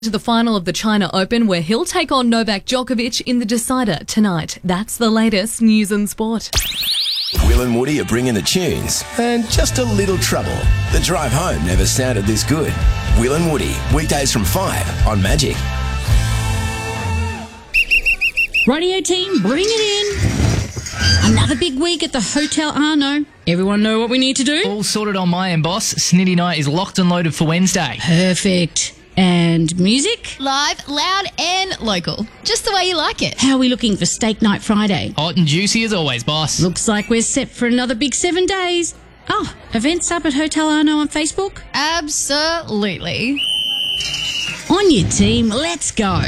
To the final of the China Open, where he'll take on Novak Djokovic in the decider tonight. That's the latest news and sport. Will and Woody are bringing the tunes and just a little trouble. The drive home never sounded this good. Will and Woody, weekdays from 5 on Magic. Radio team, bring it in. Another big week at the Hotel Arno. Everyone know what we need to do? All sorted on my end, boss. Snitty Night is locked and loaded for Wednesday. Perfect. And music? Live, loud and local. Just the way you like it. How are we looking for Steak Night Friday? Hot and juicy as always, boss. Looks like we're set for another big 7 days. Oh, events up at Hotel Arno on Facebook? Absolutely. On your team, let's go.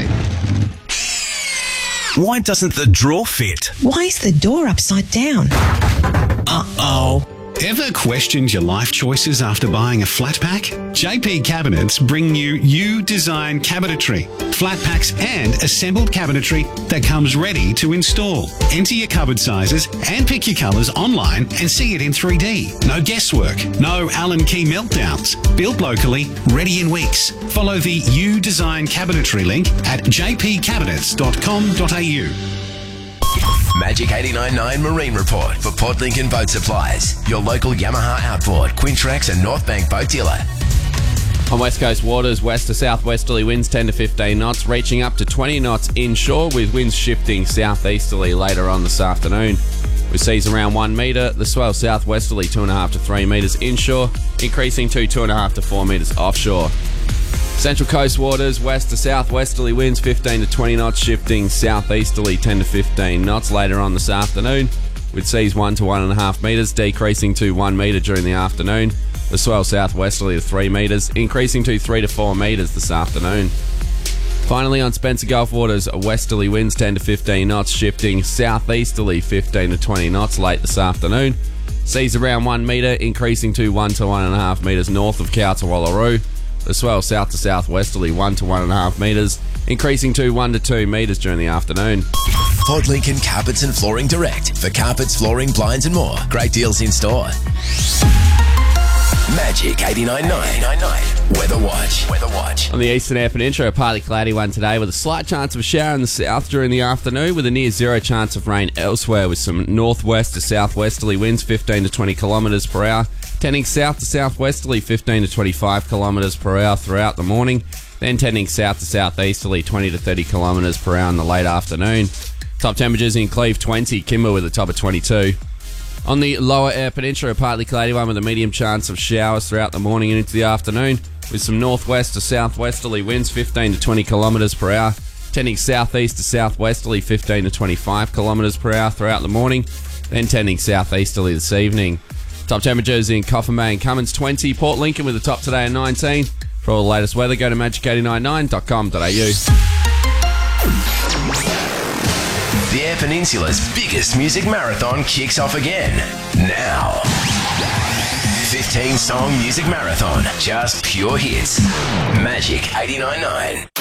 Why doesn't the drawer fit? Why is the door upside down? Uh-oh. Ever questioned your life choices after buying a flat pack? JP Cabinets bring you Design Cabinetry. Flat packs and assembled cabinetry that comes ready to install. Enter your cupboard sizes and pick your colours online and see it in 3D. No guesswork, no Allen key meltdowns. Built locally, ready in weeks. Follow the Design Cabinetry link at jpcabinets.com.au. Magic 89.9 Marine Report for Port Lincoln Boat Supplies. Your local Yamaha Outboard, Quintrax and North Bank boat dealer. On West Coast waters, west to southwesterly winds 10 to 15 knots, reaching up to 20 knots inshore, with winds shifting southeasterly later on this afternoon. With seas around 1 metre, the swell southwesterly 2.5 to 3 metres inshore, increasing to 2.5 to 4 metres offshore. Central Coast waters, west to southwesterly winds 15 to 20 knots, shifting southeasterly 10 to 15 knots later on this afternoon, with seas 1 to 1.5 metres, decreasing to 1 metre during the afternoon. The swell southwesterly to 3 metres, increasing to 3 to 4 metres this afternoon. Finally, on Spencer Gulf waters, westerly winds 10 to 15 knots, shifting southeasterly 15 to 20 knots late this afternoon. Seas around 1 metre, increasing to 1 to 1.5 metres north of Kowtawallaroo. The swell south to southwesterly 1 to 1.5 metres, increasing to 1 to 2 metres during the afternoon. Port Lincoln Carpets and Flooring Direct. For carpets, flooring, blinds and more. Great deals in store. Magic 89.9 Weather Watch. On the eastern air peninsula, a partly cloudy one today with a slight chance of a shower in the south during the afternoon, with a near zero chance of rain elsewhere, with some northwest to southwesterly winds 15 to 20 kilometres per hour, tending south to southwesterly 15 to 25 kilometres per hour throughout the morning, then tending south to southeasterly 20 to 30 kilometres per hour in the late afternoon. Top temperatures in Cleve 20, Kimber with a top of 22. On the lower air peninsula, a partly cloudy one with a medium chance of showers throughout the morning and into the afternoon, with some northwest to southwesterly winds 15 to 20 kilometres per hour, tending southeast to southwesterly 15 to 25 kilometres per hour throughout the morning, then tending southeasterly this evening. Top temperatures in Coffin Bay and Cummins 20, Port Lincoln with a top today of 19. For all the latest weather, go to magic899.com.au. The Eyre Peninsula's biggest music marathon kicks off again. Now. 15-song music marathon. Just pure hits. Magic 89.9.